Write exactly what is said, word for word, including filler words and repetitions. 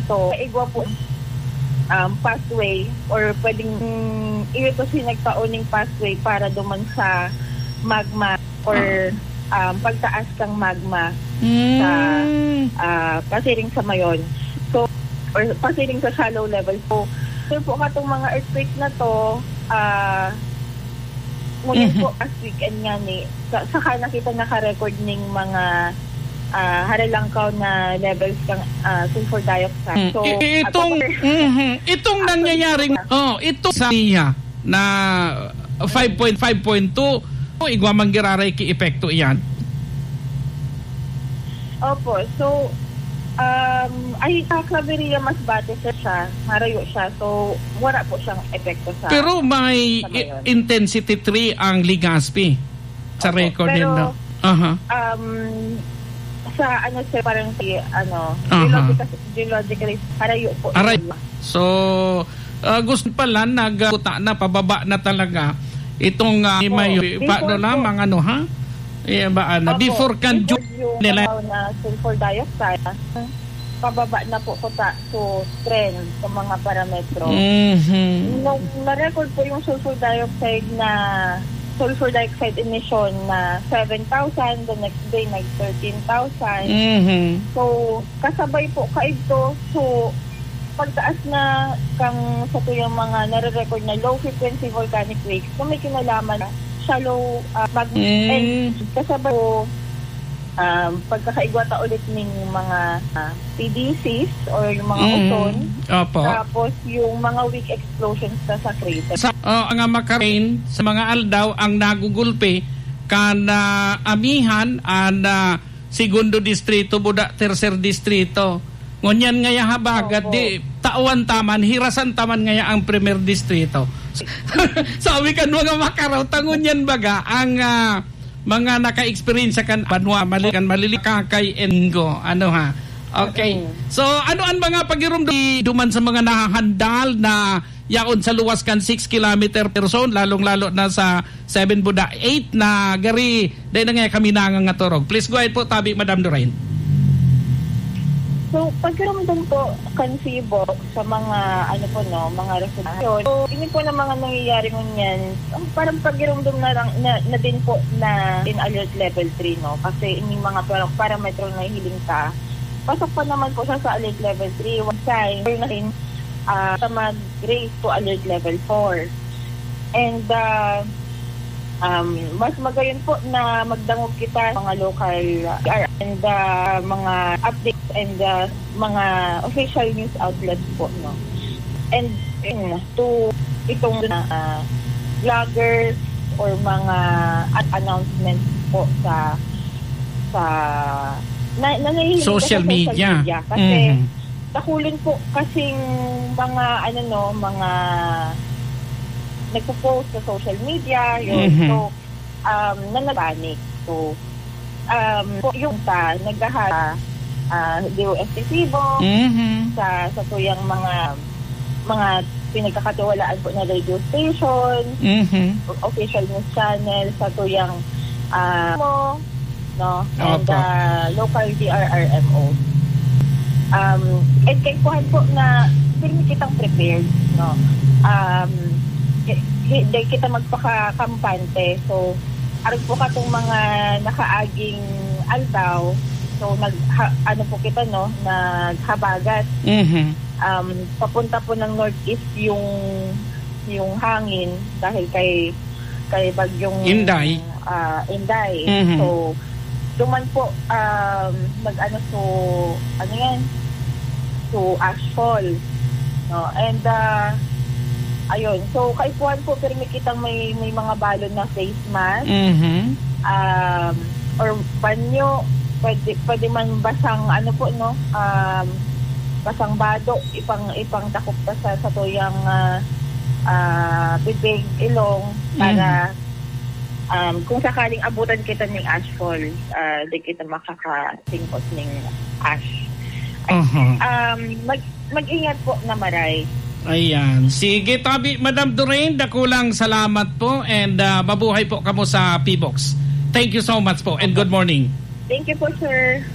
So, igwa po um, pathway or pwedeng ito sinagtauning pathway para duman sa magma or um, pagtaas kang magma mm. sa uh, pasiring sa mayon. So, or pasiring sa shallow level. So, so po katong mga earthquake na to, ah, uh, ngunit mm-hmm. po as weekend nga ni, sa, saka nakita naka-record ng mga uh, haralangkaw na levels kang uh, sulfur dioxide. So, I- itong, mm-hmm, itong nangyayaring, oh, ito sa niya na five point five point two, oh, igwa manggiraray ki epekto iyan. Opo, so, Um, ay, sa Claveria mas bate siya, marayo siya, so wala po siyang epekto sa... Pero may i- intensity three ang Legazpi sa okay. record Pero, nila. Uh-huh. Um, sa ano siya, parang si, ano, uh-huh. geologically, marayo po. Aray. So, uh, gusto pala, nagbuta na, pababa na talaga itong uh, oh, may, paano lamang, ano ha? Eh, ba, ano, okay. before kan yung nila na sulfur dioxide, pababa na po ko ta to trend sa mga parametro. Mm-hmm. Nung na-record po yung sulfur dioxide na sulfur dioxide emission na seven thousand, the next day nag thirteen thousand. Mm-hmm. So, kasabay po kaito. So, pagtaas na kang sa tuyang mga nare-record na low frequency volcanic wakes, so may kinalaman na shallow uh, mag mm. and kasabay po um, pagkakaigwata ulit ng mga uh, P D Cs or yung mga mm. ozone. Opo. Tapos yung mga weak explosions na sa crater. Sa uh, ang makarain sa mga aldaw ang nagugulpi kan uh, amihan an uh, segundo distrito buda tercer distrito. Ngunyan ngaya habagat Opo. Di tauan taman hirasan taman ngaya ang primer distrito. Sabi kan mga makaraw tangon yan baga ang uh, mga naka-experience kan banwa malikan malilika kay Engo ano ha. Okay. So ano ang mga pagirum duman sa mga nahahandal na yaon sa luwas kan six kilometer per zone lalong-lalo na sa seven buda eight na gari dahil na nga kami nangangaturog. Please go ahead po tabi Madam Doreen. So, pagkaramdam po kansibo sa mga, ano po no, mga resolusyon. So, ini po na mga nangyayari ngunyan, parang pagkaramdam na, lang, na, na din po na in alert level three, no? Kasi ini mga parang parametro na hiling ka. Pasok pa naman po siya sa alert level three. One sign, na rin uh, sa mag-raise to alert level four. And, uh, Um, mas magayon po na magdangog kita mga local uh, and uh, mga updates and uh, mga official news outlets po, no. And in, to itong uh, vloggers or mga announcements po sa sa na, na, na social, sa media. social media kasi mm-hmm. nakulin po kasing mga ano no mga nagpo-post sa social media, yun. Mm-hmm. So, um, nanabanic. So, um, yung ta, naghaha, uh, D O S T Sibo, mm-hmm. sa, sa tuyang mga, mga pinagkakatiwalaan po na radio station, mm-hmm. official news channel, sa tuyang, uh, mo, no, and, uh, local D R R M O. Um, and kay kuhan po na, hindi kitang prepared, no, um, hindi kita magpaka-kampante. So, aron po ka itong mga nakaaging aldaw. So, nag, ha, ano po kita, no, naghabagat. Mm-hmm. Um, papunta po ng northeast yung yung hangin dahil kay kay bagyong Inday. Uh, Inday. Mm-hmm. So, duman po, um, nag-ano, so, ano yan? So, ashfall. No? And, uh, ayun. So, kaipuan po, pero may kitang may, may mga balon na face mask. Mm-hmm. Um, or banyo. Pwede, pwede man basang, ano po, no? Um, basang bado. Ipang, ipang takop pa sa, sa tuyang uh, uh, bibig, ilong. Para, mm-hmm. um, kung sakaling abutan kita ng ashfall, uh, di kita makakasingkot ng ash. Uh-huh. Um, mag, mag-ingat po na maray. Ayan. Sige, tabi, Madam Doreen, dakulang salamat po and uh, mabuhay po kamo sa P-Box. Thank you so much po and good morning. Thank you po, sir.